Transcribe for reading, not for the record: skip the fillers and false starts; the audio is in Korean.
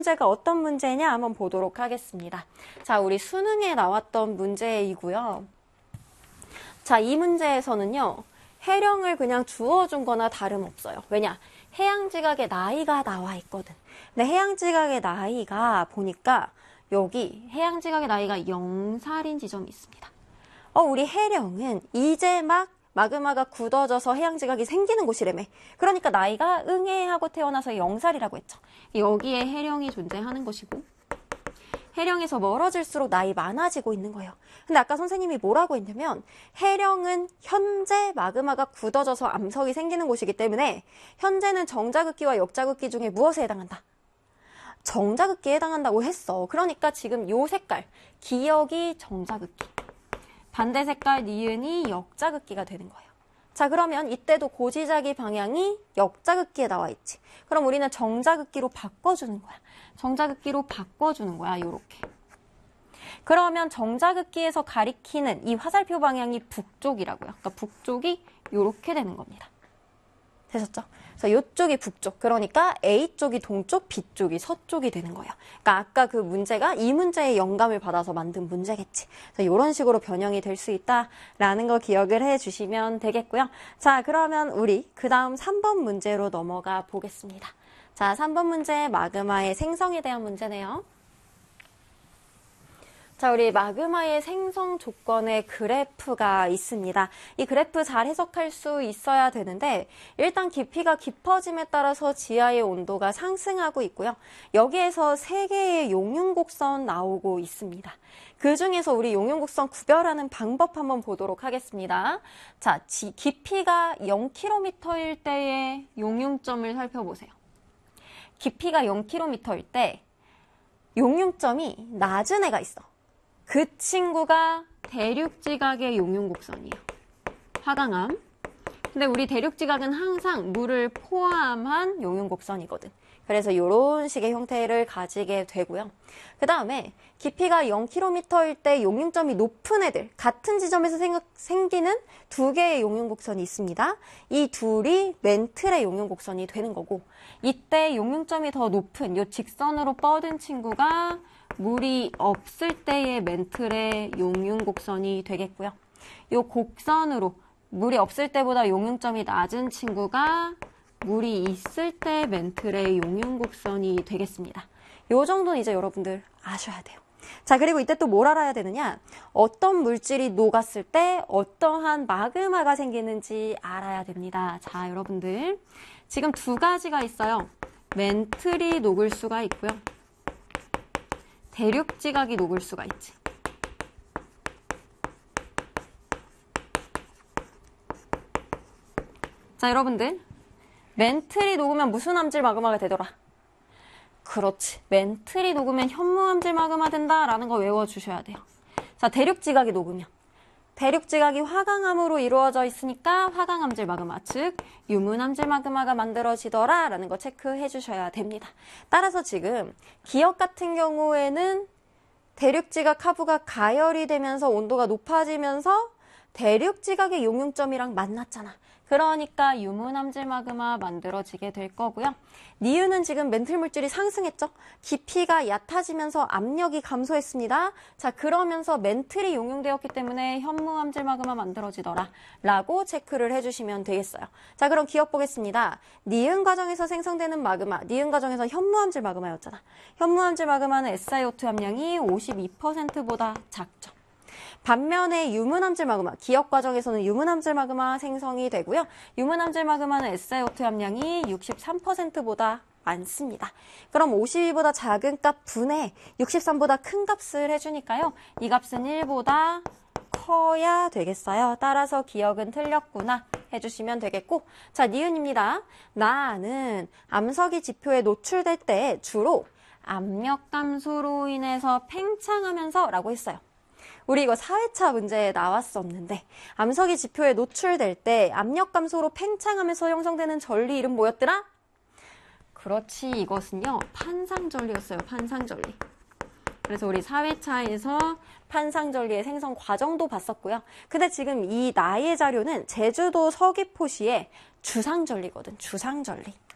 문제가 어떤 문제냐 한번 보도록 하겠습니다. 자, 우리 수능에 나왔던 문제이고요. 자, 이 문제에서는요. 해령을 그냥 주어준 거나 다름없어요. 왜냐? 해양지각의 나이가 나와 있거든. 근데 해양지각의 나이가 보니까 여기 해양지각의 나이가 0살인 지점이 있습니다. 우리 해령은 이제 막 마그마가 굳어져서 해양지각이 생기는 곳이라며. 그러니까 나이가 응애하고 태어나서 0살이라고 했죠. 여기에 해령이 존재하는 것이고 해령에서 멀어질수록 나이 많아지고 있는 거예요. 근데 아까 선생님이 뭐라고 했냐면 해령은 현재 마그마가 굳어져서 암석이 생기는 곳이기 때문에 현재는 정자극기와 역자극기 중에 무엇에 해당한다? 정자극기에 해당한다고 했어. 그러니까 지금 요 색깔 기역이 정자극기, 반대 색깔 니은이 역자극기가 되는 거예요. 자, 그러면 이때도 고지자기 방향이 역자극기에 나와 있지. 그럼 우리는 정자극기로 바꿔주는 거야. 정자극기로 바꿔주는 거야, 요렇게. 그러면 정자극기에서 가리키는 이 화살표 방향이 북쪽이라고요. 그러니까 북쪽이 요렇게 되는 겁니다. 되셨죠? 그래서 이쪽이 북쪽, 그러니까 A쪽이 동쪽, B쪽이 서쪽이 되는 거예요. 그러니까 아까 그 문제가 이 문제의 영감을 받아서 만든 문제겠지. 그래서 이런 식으로 변형이 될 수 있다라는 거 기억을 해주시면 되겠고요. 자, 그러면 우리 그 다음 3번 문제로 넘어가 보겠습니다. 자, 3번 문제 마그마의 생성에 대한 문제네요. 자, 우리 마그마의 생성 조건의 그래프가 있습니다. 이 그래프 잘 해석할 수 있어야 되는데 일단 깊이가 깊어짐에 따라서 지하의 온도가 상승하고 있고요. 여기에서 3개의 용융곡선 나오고 있습니다. 그 중에서 우리 용융곡선 구별하는 방법 한번 보도록 하겠습니다. 자, 깊이가 0km일 때의 용융점을 살펴보세요. 깊이가 0km일 때 용융점이 낮은 애가 있어. 그 친구가 대륙지각의 용융곡선이에요. 화강암. 근데 우리 대륙지각은 항상 물을 포함한 용융곡선이거든. 그래서 이런 식의 형태를 가지게 되고요. 그 다음에 깊이가 0km일 때 용융점이 높은 애들, 같은 지점에서 생기는 2개의 용융곡선이 있습니다. 이 둘이 맨틀의 용융곡선이 되는 거고, 이때 용융점이 더 높은 이 직선으로 뻗은 친구가 물이 없을 때의 맨틀의 용융곡선이 되겠고요. 이 곡선으로 물이 없을 때보다 용융점이 낮은 친구가 물이 있을 때 맨틀의 용융곡선이 되겠습니다. 이 정도는 이제 여러분들 아셔야 돼요. 자, 그리고 이때 또 뭘 알아야 되느냐? 어떤 물질이 녹았을 때 어떠한 마그마가 생기는지 알아야 됩니다. 자, 여러분들 지금 2가지가 있어요. 맨틀이 녹을 수가 있고요. 대륙지각이 녹을 수가 있지. 자, 여러분들 맨틀이 녹으면 무슨 암질 마그마가 되더라? 그렇지. 맨틀이 녹으면 현무암질 마그마 된다라는 거 외워주셔야 돼요. 자, 대륙지각이 녹으면 대륙지각이 화강암으로 이루어져 있으니까 화강암질 마그마, 즉 유문암질 마그마가 만들어지더라라는 거 체크해 주셔야 됩니다. 따라서 지금 기역 같은 경우에는 대륙지각 하부가 가열이 되면서 온도가 높아지면서 대륙지각의 용융점이랑 만났잖아. 그러니까 유문암질 마그마 만들어지게 될 거고요. 니은은 지금 맨틀 물질이 상승했죠. 깊이가 얕아지면서 압력이 감소했습니다. 자, 그러면서 맨틀이 용융되었기 때문에 현무암질 마그마 만들어지더라 라고 체크를 해주시면 되겠어요. 자, 그럼 기억 보겠습니다. 니은 과정에서 생성되는 마그마, 니은 과정에서 현무암질 마그마였잖아. 현무암질 마그마는 SiO2 함량이 52%보다 작죠. 반면에 유문암질 마그마, 기역 과정에서는 유문암질 마그마 생성이 되고요. 유문암질 마그마는 SiO2 함량이 63%보다 많습니다. 그럼 52보다 작은 값 분해 63보다 큰 값을 해주니까요. 이 값은 1보다 커야 되겠어요. 따라서 기역은 틀렸구나 해주시면 되겠고, 자, 니은입니다. 나는 암석이 지표에 노출될 때 주로 압력 감소로 인해서 팽창하면서 라고 했어요. 우리 이거 4회차 문제에 나왔었는데 암석이 지표에 노출될 때 압력 감소로 팽창하면서 형성되는 전리 이름 뭐였더라? 그렇지, 이것은요 판상전리였어요. 판상전리. 그래서 우리 4회차에서 판상전리의 생성 과정도 봤었고요. 근데 지금 이 나의 자료는 제주도 서귀포시의 주상전리거든. 주상전리.